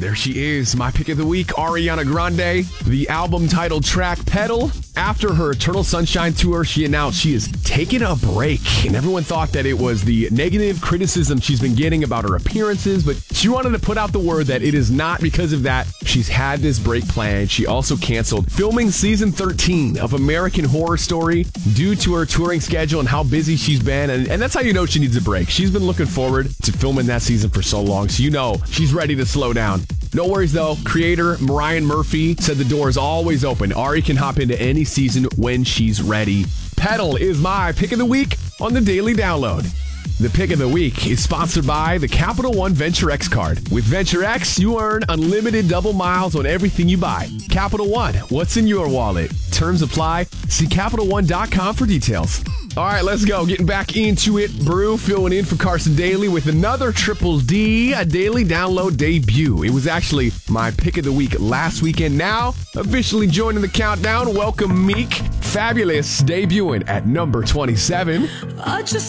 There she is, my pick of the week, Ariana Grande. The album-titled track, Pedal. After her Eternal Sunshine tour, she announced she is taking a break. And everyone thought that it was the negative criticism she's been getting about her appearances, but she wanted to put out the word that it is not because of that. She's had this break planned. She also canceled filming season 13 of American Horror Story due to her touring schedule and how busy she's been. And that's how you know she needs a break. She's been looking forward to filming that season for so long, so you know she's ready to slow down. No worries though, creator Mariah Murphy said the door is always open. Ari can hop into any season when she's ready. Pedal is my pick of the week on the Daily Download. The pick of the week is sponsored by the Capital One Venture X card. With Venture X, you earn unlimited double miles on everything you buy. Capital One, what's in your wallet? Terms apply. See CapitalOne.com for details. All right, let's go. Getting back into it. Brew filling in for Carson Daly with another Triple D, a Daily Download debut. It was actually my pick of the week last weekend. Now, officially joining the countdown, welcome Meek. Fabulous, debuting at number 27. I just